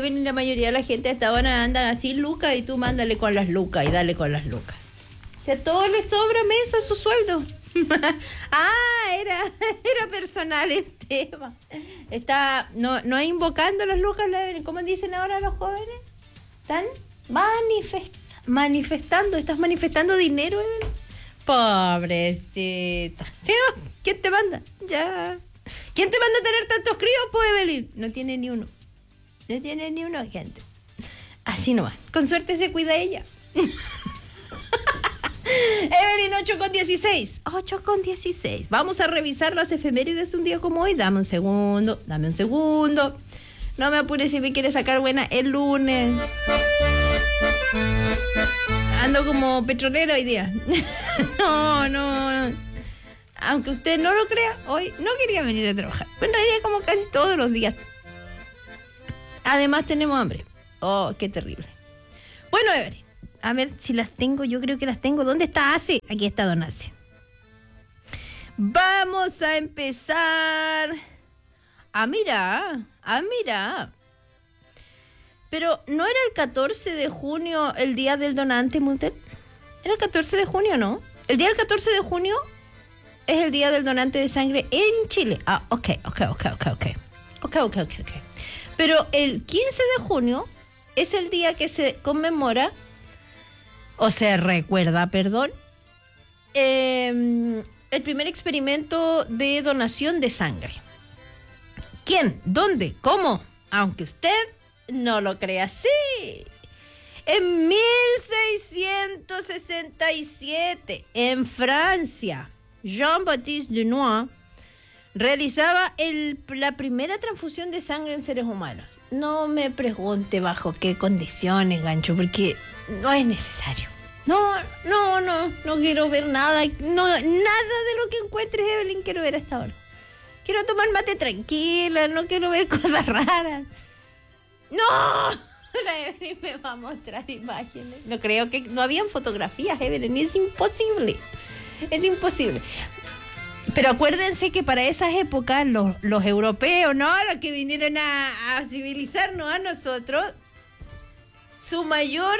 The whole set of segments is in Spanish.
Evelyn, la mayoría de la gente hasta ahora anda así, lucas, y tú mándale con las lucas y dale con las lucas. O sea, todo le sobra mes a su sueldo. Era personal el tema. No invocando las lucas, ¿cómo dicen ahora los jóvenes? Están manifestando. ¿Estás manifestando dinero, Evelyn? Pobrecita. ¿Sí, no? ¿Quién te manda? Ya. ¿Quién te manda a tener tantos críos, pues, Evelyn? No tiene ni uno. No tiene ni uno, gente. Así nomás. Con suerte se cuida ella. Evelyn, 8:16. 8:16. Vamos a revisar las efemérides un día como hoy. Dame un segundo. No me apures si me quieres sacar buena el lunes. Ando como petrolera hoy día. No. Aunque usted no lo crea, hoy no quería venir a trabajar. Pero en realidad como casi todos los días. Además tenemos hambre. Oh, qué terrible. Bueno, Evelyn. A ver si las tengo, yo creo que las tengo. ¿Dónde está Ace? Aquí está don Ace. Vamos a empezar. Mira. Pero ¿no era el 14 de junio el día del donante, Munter? ¿Era el 14 de junio, no? El día del 14 de junio es el día del donante de sangre en Chile. Ok. Pero el 15 de junio es el día que se conmemora, o se recuerda, perdón, el primer experimento de donación de sangre. ¿Quién? ¿Dónde? ¿Cómo? Aunque usted no lo crea, sí. En 1667, en Francia, Jean-Baptiste Dunois realizaba la primera transfusión de sangre en seres humanos. No me pregunte bajo qué condiciones, gancho, porque no es necesario. No quiero ver nada. No, nada de lo que encuentres, Evelyn, quiero ver hasta ahora. Quiero tomar mate tranquila, no quiero ver cosas raras. ¡No! La Evelyn me va a mostrar imágenes. No creo que... No habían fotografías, Evelyn, es imposible. Pero acuérdense que para esas épocas los europeos, ¿no? Los que vinieron a civilizarnos a nosotros, su mayor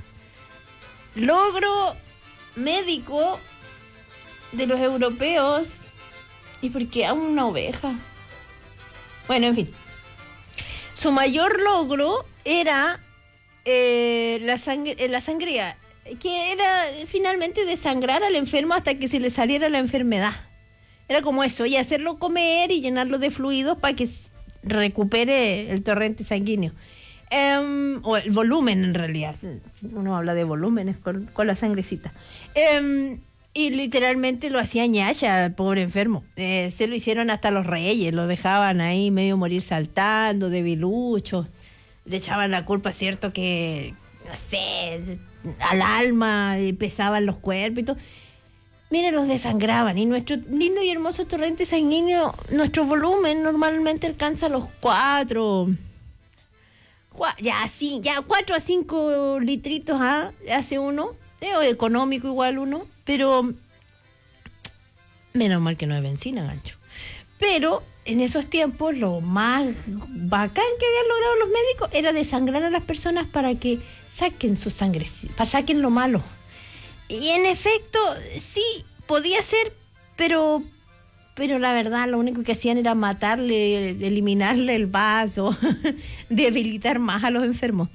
logro médico de los europeos... ¿Y por qué a una oveja? Bueno, en fin. Su mayor logro era la sangría, que era finalmente desangrar al enfermo hasta que se le saliera la enfermedad. Era como eso, y hacerlo comer y llenarlo de fluidos para que recupere el torrente sanguíneo. O el volumen, en realidad. Uno habla de volúmenes con la sangrecita. Y literalmente lo hacía ñacha al pobre enfermo. Se lo hicieron hasta los reyes, lo dejaban ahí medio morir saltando, debilucho. Le echaban la culpa, cierto, que, no sé, al alma, y pesaban los cuerpos y todo. Miren, los desangraban. Y nuestro lindo y hermoso torrente sanguíneo, nuestro volumen normalmente alcanza los 4 a 5 litritos, hace uno. Económico igual uno. Pero menos mal que no es benzina, gancho. Pero en esos tiempos lo más bacán que habían logrado los médicos era desangrar a las personas para que saquen su sangre, para saquen lo malo. Y en efecto, sí, podía ser, pero la verdad lo único que hacían era matarle, eliminarle el vaso, debilitar más a los enfermos.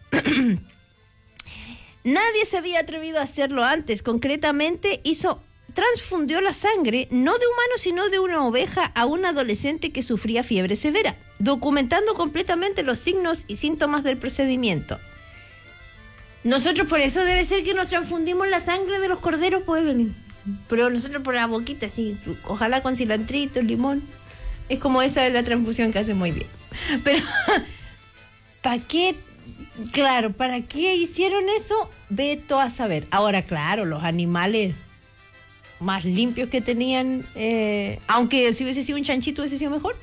Nadie se había atrevido a hacerlo antes. Concretamente, transfundió la sangre, no de humano, sino de una oveja, a un adolescente que sufría fiebre severa, documentando completamente los signos y síntomas del procedimiento. Nosotros por eso debe ser que nos transfundimos la sangre de los corderos, pues, pero nosotros por la boquita, así, ojalá con cilantrito, limón. Es como esa es la transfusión que hacemos hoy día. Pero, ¿para qué? Claro, ¿para qué hicieron eso? Veto a saber. Ahora, claro, los animales más limpios que tenían, aunque si hubiese sido un chanchito hubiese sido mejor,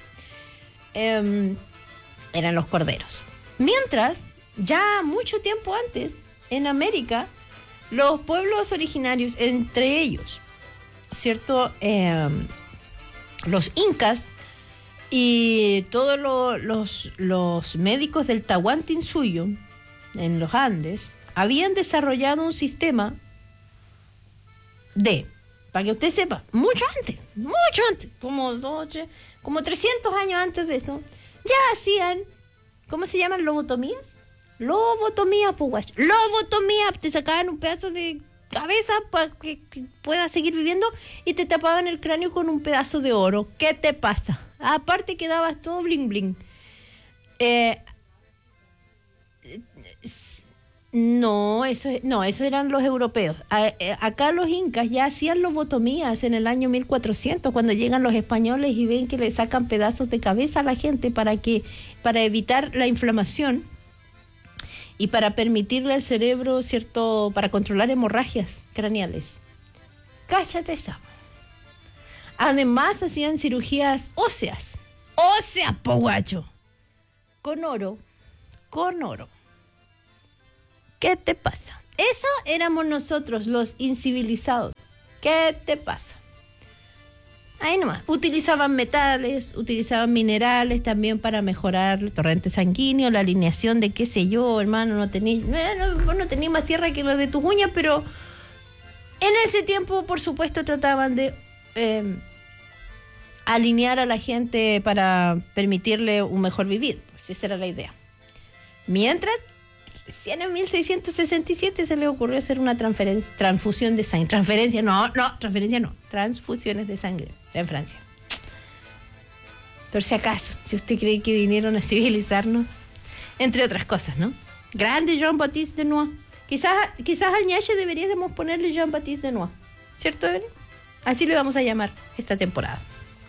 eran los corderos. Mientras, ya mucho tiempo antes, en América, los pueblos originarios, entre ellos, ¿cierto? Los incas, Y todos los médicos del Tahuantinsuyo, en los Andes, habían desarrollado un sistema para que usted sepa, mucho antes, como 300 años antes de eso, ya hacían, ¿cómo se llaman? Lobotomías. Lobotomía, pues, lobotomía, te sacaban un pedazo de cabeza para que puedas seguir viviendo y te tapaban el cráneo con un pedazo de oro. ¿Qué te pasa? Aparte quedabas todo bling bling. No, eso eran los europeos. Acá los incas ya hacían lobotomías en el año 1400, cuando llegan los españoles y ven que le sacan pedazos de cabeza a la gente para evitar la inflamación y para permitirle al cerebro, ¿cierto?, para controlar hemorragias craneales. Cállate esa. Además hacían cirugías óseas, po guacho, con oro. ¿Qué te pasa? Eso éramos nosotros, los incivilizados. ¿Qué te pasa? Ahí nomás. Utilizaban metales, utilizaban minerales también para mejorar el torrente sanguíneo, la alineación de qué sé yo, hermano, no tenéis más tierra que lo de tus uñas, pero en ese tiempo, por supuesto, trataban de alinear a la gente para permitirle un mejor vivir. Pues esa era la idea. Mientras, recién en 1667 se le ocurrió hacer una transfusión de sangre. Transfusiones de sangre en Francia. Por si acaso, si usted cree que vinieron a civilizarnos, entre otras cosas, ¿no? Grande Jean-Baptiste Denois. Quizás al ñache deberíamos ponerle Jean-Baptiste Denois, ¿cierto, Evelyn? Así le vamos a llamar esta temporada.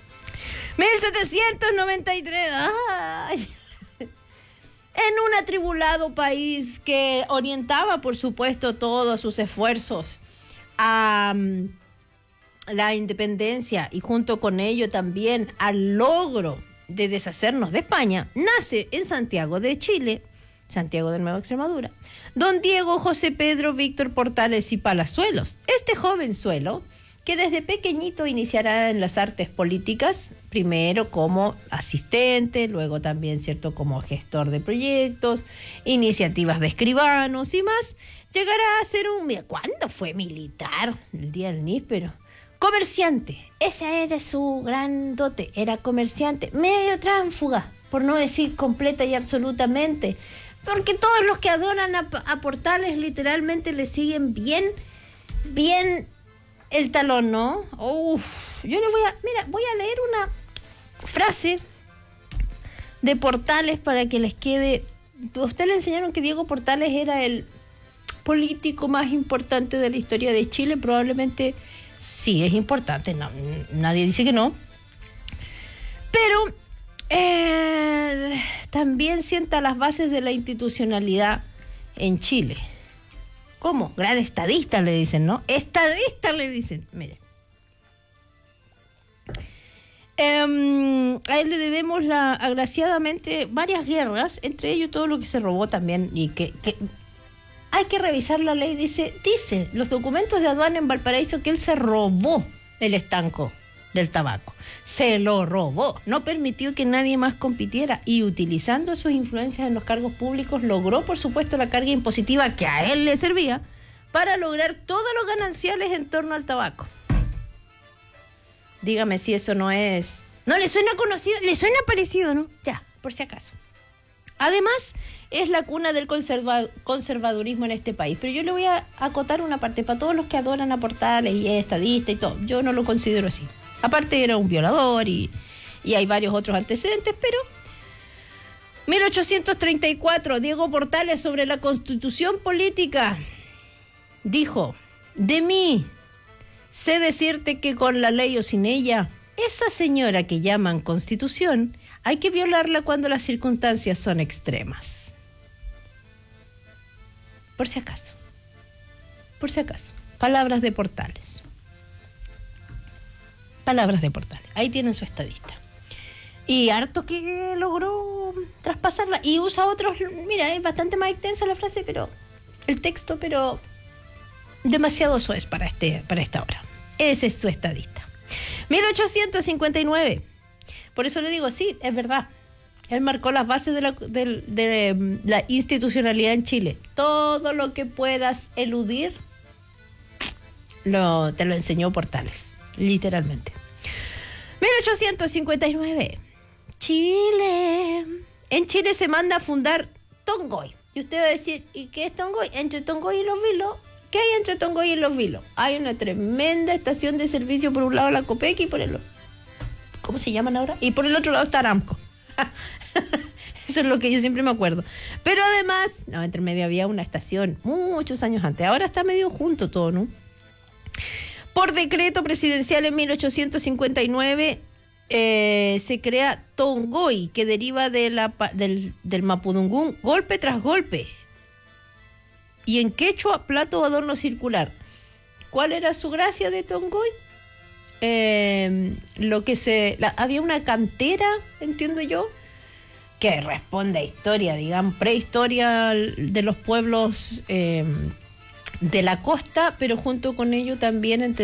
1793. ¡Ay! En un atribulado país que orientaba, por supuesto, todos sus esfuerzos a la independencia y junto con ello también al logro de deshacernos de España, nace en Santiago de Chile, Santiago de Nueva Extremadura, don Diego José Pedro Víctor Portales y Palazuelos. Este jovenzuelo, que desde pequeñito iniciará en las artes políticas, primero como asistente, luego también, ¿cierto?, como gestor de proyectos, iniciativas de escribanos y más, llegará a ser ¿cuándo fue militar? El día del níspero. Comerciante, esa era su gran dote, era comerciante, medio tránfuga, por no decir completa y absolutamente, porque todos los que adoran a Portales literalmente le siguen bien el talón, ¿no? Yo le voy a leer una frase de Portales para que les quede. A usted le enseñaron que Diego Portales era el político más importante de la historia de Chile. Probablemente sí es importante, no, nadie dice que no, pero también sienta las bases de la institucionalidad en Chile. ¿Cómo? Gran estadista le dicen, ¿no? Estadista le dicen. Mire. A él le debemos agraciadamente varias guerras, entre ellos todo lo que se robó también, y que hay que revisar la ley. Dice los documentos de aduana en Valparaíso que él se robó el estanco del tabaco. Se lo robó, no permitió que nadie más compitiera y utilizando sus influencias en los cargos públicos logró, por supuesto, la carga impositiva que a él le servía para lograr todos los gananciales en torno al tabaco. Dígame si eso no le suena conocido, le suena parecido, ¿no? Ya, por si acaso. Además, es la cuna del conservadurismo en este país. Pero yo le voy a acotar una parte para todos los que adoran a Portales y es estadista y todo. Yo no lo considero así. Aparte era un violador y hay varios otros antecedentes, pero 1834, Diego Portales sobre la Constitución política dijo: de mí sé decirte que con la ley o sin ella, esa señora que llaman Constitución, hay que violarla cuando las circunstancias son extremas. Por si acaso. Palabras de Portales. Ahí tienen su estadista. Y harto que logró traspasarla. Y usa otros. Mira, es bastante más extensa la frase, pero el texto, pero demasiado soez para esta hora. Ese es su estadista. 1859. Por eso le digo, sí, es verdad. Él marcó las bases de la institucionalidad en Chile. Todo lo que puedas eludir, te lo enseñó Portales, literalmente. 1859. Chile. En Chile se manda a fundar Tongoy. Y usted va a decir, ¿y qué es Tongoy? Entre Tongoy y Los Vilos. ¿Qué hay entre Tongoy y Los Vilos? Hay una tremenda estación de servicio, por un lado la Copec y por el otro, ¿cómo se llaman ahora? Y por el otro lado está Aramco. Eso es lo que yo siempre me acuerdo. Pero además, no, entre medio había una estación muchos años antes. Ahora está medio junto todo, ¿no? Por decreto presidencial en 1859 se crea Tongoy, que deriva del mapudungún golpe tras golpe. Y en quechua, plato o adorno circular. ¿Cuál era su gracia de Tongoy? Había una cantera, entiendo yo, que responde a historia, digamos, prehistoria de los pueblos de la costa, pero junto con ello también